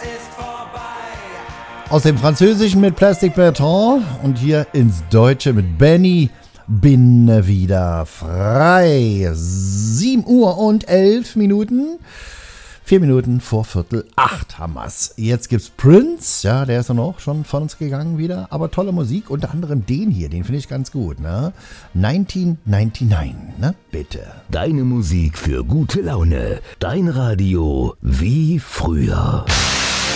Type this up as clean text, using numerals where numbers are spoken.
Aus dem Französischen mit Plastic Beton und hier ins Deutsche mit Benny. Bin wieder frei. 7 Uhr und 11 Minuten. 4 Minuten vor 7:45 haben wir's. Jetzt gibt's Prince, ja, der ist dann auch schon von uns gegangen wieder, aber tolle Musik, unter anderem den hier, den finde ich ganz gut, ne? 1999, ne? Bitte. Deine Musik für gute Laune, dein Radio wie früher.